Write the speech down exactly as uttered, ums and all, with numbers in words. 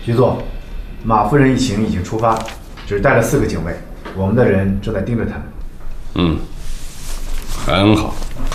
局座，马夫人一行已经出发，只带了四个警卫，我们的人正在盯着他们。 嗯，很好。